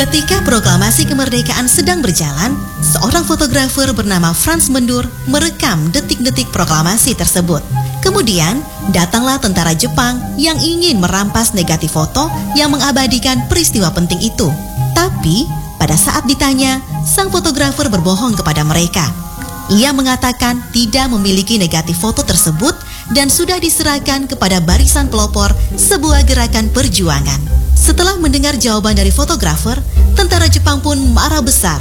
Ketika proklamasi kemerdekaan sedang berjalan, seorang fotografer bernama Frans Mendur merekam detik-detik proklamasi tersebut. Kemudian, datanglah tentara Jepang yang ingin merampas negatif foto yang mengabadikan peristiwa penting itu. Tapi, pada saat ditanya, sang fotografer berbohong kepada mereka. Ia mengatakan tidak memiliki negatif foto tersebut dan sudah diserahkan kepada barisan pelopor sebuah gerakan perjuangan. Setelah mendengar jawaban dari fotografer, tentara Jepang pun marah besar